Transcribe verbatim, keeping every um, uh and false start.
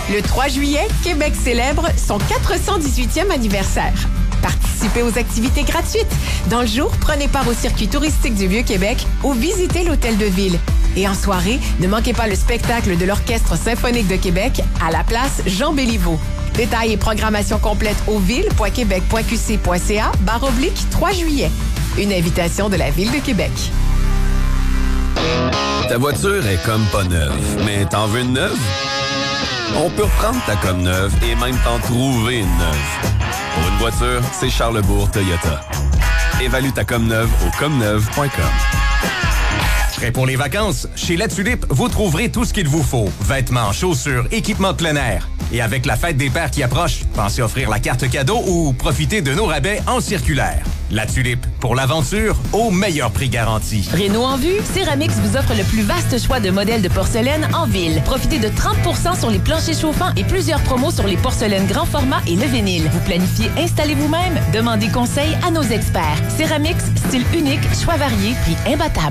Le trois juillet, Québec célèbre son quatre cent dix-huitième anniversaire. Participez aux activités gratuites. Dans le jour, prenez part au circuit touristique du Vieux-Québec ou visitez l'Hôtel de Ville. Et en soirée, ne manquez pas le spectacle de l'Orchestre symphonique de Québec à la place Jean Béliveau. Détails et programmation complète au ville point québec point q c point c a barre oblique trois juillet. Une invitation de la Ville de Québec. Ta voiture est comme pas neuve, mais t'en veux une neuve? On peut reprendre ta comme neuve et même t'en trouver une neuve. Pour une voiture, c'est Charlebourg Toyota. Évalue ta comme neuve au comme neuve point com. Prêt pour les vacances? Chez La Tulipe, vous trouverez tout ce qu'il vous faut. Vêtements, chaussures, équipements de plein air. Et avec la fête des pères qui approche, pensez offrir la carte cadeau ou profiter de nos rabais en circulaire. La Tulipe, pour l'aventure, au meilleur prix garanti. Réno en vue, Céramix vous offre le plus vaste choix de modèles de porcelaine en ville. Profitez de trente pour cent sur les planchers chauffants et plusieurs promos sur les porcelaines grand format et le vinyle. Vous planifiez, installez vous-même, demandez conseil à nos experts. Céramix, style unique, choix varié, prix imbattable.